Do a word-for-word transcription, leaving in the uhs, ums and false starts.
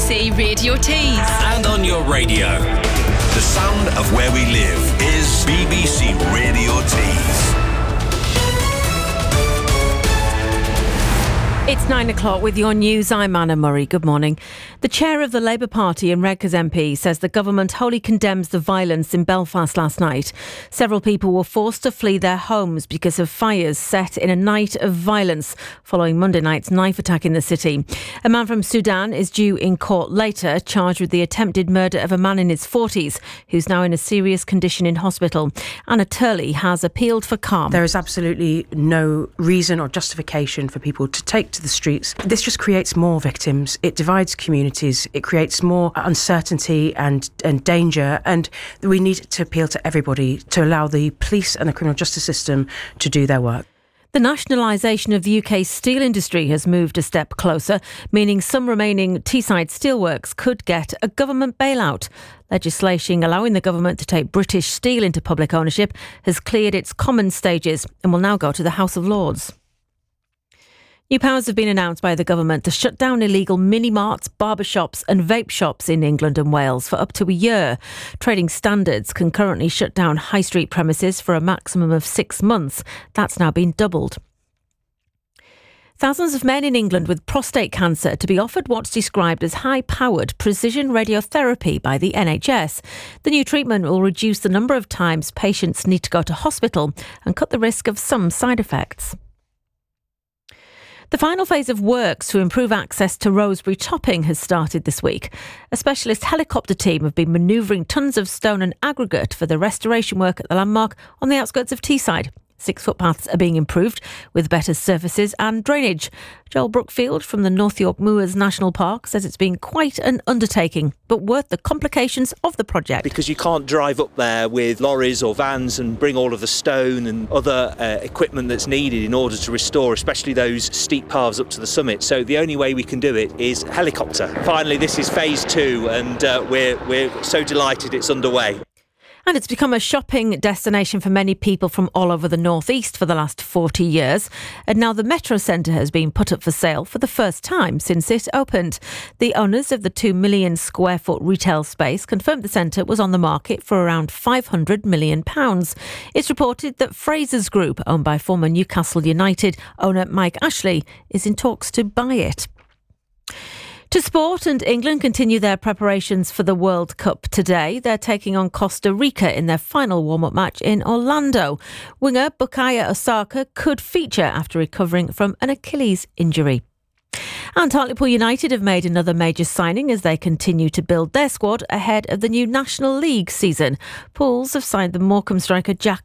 C Radio Tees. And on your radio. The sound of where we live is B B C Radio Tees. It's nine o'clock with your news. I'm Anna Murray. Good morning. The chair of the Labour Party in Redcar's M P says the government wholly condemns the violence in Belfast last night. Several people were forced to flee their homes because of fires set in a night of violence following Monday night's knife attack in the city. A man from Sudan is due in court later, charged with the attempted murder of a man in his forties who's now in a serious condition in hospital. Anna Turley has appealed for calm. There is absolutely no reason or justification for people to take to the streets. This just creates more victims. It divides communities. It creates more uncertainty and, and danger. And we need to appeal to everybody to allow the police and the criminal justice system to do their work. The nationalisation of the U K's steel industry has moved a step closer, meaning some remaining Teesside steelworks could get a government bailout. Legislation allowing the government to take British Steel into public ownership has cleared its common stages and will now go to the House of Lords. New powers have been announced by the government to shut down illegal mini-marts, barbershops and vape shops in England and Wales for up to a year. Trading Standards can currently shut down high street premises for a maximum of six months. That's now been doubled. Thousands of men in England with prostate cancer to be offered what's described as high-powered precision radiotherapy by the N H S. The new treatment will reduce the number of times patients need to go to hospital and cut the risk of some side effects. The final phase of works to improve access to Rosebery Topping has started this week. A specialist helicopter team have been manoeuvring tons of stone and aggregate for the restoration work at the landmark on the outskirts of Teesside. Six footpaths are being improved with better surfaces and drainage. Joel Brookfield from the North York Moors National Park says it's been quite an undertaking, but worth the complications of the project. Because you can't drive up there with lorries or vans and bring all of the stone and other uh, equipment that's needed in order to restore, especially those steep paths up to the summit. So the only way we can do it is helicopter. Finally, this is phase two, and uh, we're we're so delighted it's underway. And it's become a shopping destination for many people from all over the North East for the last forty years. And now the Metro Centre has been put up for sale for the first time since it opened. The owners of the two million square foot retail space confirmed the centre was on the market for around five hundred million pounds. It's reported that Frasers Group, owned by former Newcastle United owner Mike Ashley, is in talks to buy it. To sport, and England continue their preparations for the World Cup today. They're taking on Costa Rica in their final warm-up match in Orlando. Winger Bukayo Osaka could feature after recovering from an Achilles injury. And Hartlepool United have made another major signing as they continue to build their squad ahead of the new National League season. Pools have signed the Morecambe striker Jack